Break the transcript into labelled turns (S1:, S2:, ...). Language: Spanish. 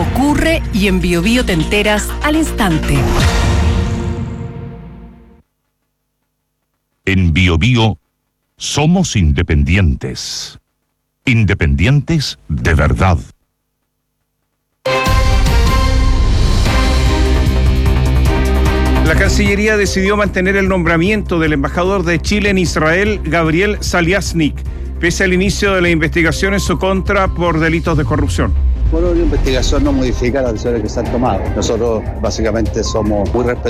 S1: ocurre y en Biobío te enteras al instante.
S2: En Biobío somos independientes. Independientes de verdad.
S3: La Cancillería decidió mantener el nombramiento del embajador de Chile en Israel, Gabriel Saliasnik, pese al inicio de la investigación en su contra por delitos de corrupción.
S4: Bueno, la investigación no modifica las decisiones que se han tomado. Nosotros básicamente somos muy respetuosos